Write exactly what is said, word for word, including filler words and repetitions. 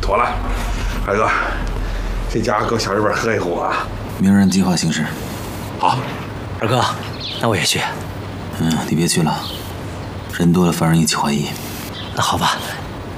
妥了，海哥，这家搁小日本喝一壶啊。 明日按计划行事。 好， 二哥，那我也去。 嗯，你别去了，人多了犯人一起怀疑。 那好吧，